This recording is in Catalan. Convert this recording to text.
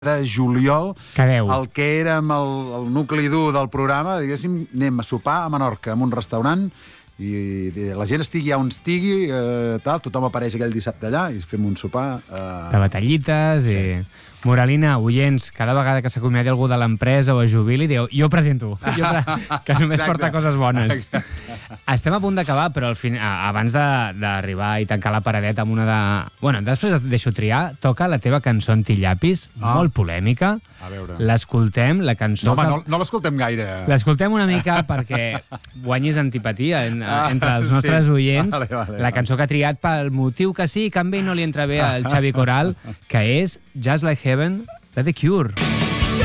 de juliol, Cadeu. el que érem el nucli dur del programa, diguéssim, anem a sopar a Menorca, en un restaurant, i la gent estigui on estigui, tothom apareix aquell dissabte allà i fem un sopar... De batallites i... Moralina, oients, cada vegada que s'acomiadi algú de l'empresa o es jubili, diu, jo presento, que només porta coses bones. Estem a punt d'acabar, però abans d'arribar i tancar la paradeta amb una de... Bueno, després et deixo triar, toca la teva cançó Antillapis, molt polèmica. A veure. L'escoltem, la cançó... No, home, no l'escoltem gaire. L'escoltem una mica perquè guanyis antipatia entre els nostres oients. La cançó que ha triat pel motiu que sí, que a ell no li entra bé al Xavi Coral, que és Just Like Heaven de The Cure.